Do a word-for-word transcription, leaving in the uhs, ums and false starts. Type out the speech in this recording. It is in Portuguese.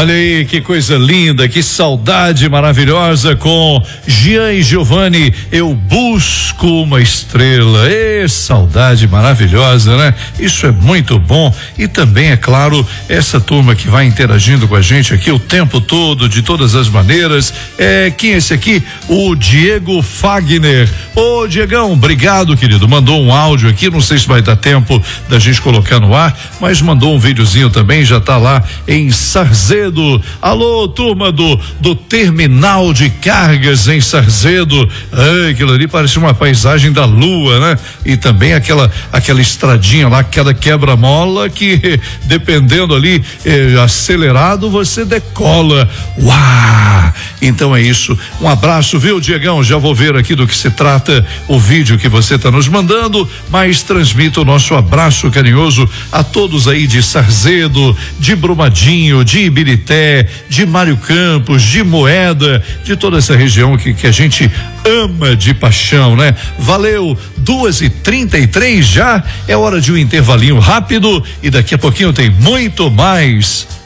Olha aí que coisa linda, que saudade maravilhosa com Gian e Giovanni. Eu busco uma estrela. Ê, saudade maravilhosa, né? Isso é muito bom. E também, é claro, essa turma que vai interagindo com a gente aqui o tempo todo, de todas as maneiras. É, quem é esse aqui? O Diego Fagner. Ô, Diegão, obrigado, querido. Mandou um áudio aqui, não sei se vai dar tempo da gente colocar no ar, mas mandou um videozinho também, já tá lá em Sarzedo. Alô, turma do do terminal de cargas em Sarzedo. Ai, aquilo ali parece uma paisagem da lua, né? E também aquela aquela estradinha lá, aquela quebra-mola que dependendo ali eh, acelerado você decola. Uau! Então é isso. Um abraço, viu, Diegão? Já vou ver aqui do que se trata o vídeo que você está nos mandando, mas transmito o nosso abraço carinhoso a todos aí de Sarzedo, de Brumadinho, de Ibirité, de Mário Campos, de Moeda, de toda essa região que, que a gente ama de paixão, né? Valeu, duas e trinta e três já, é hora de um intervalinho rápido e daqui a pouquinho tem muito mais.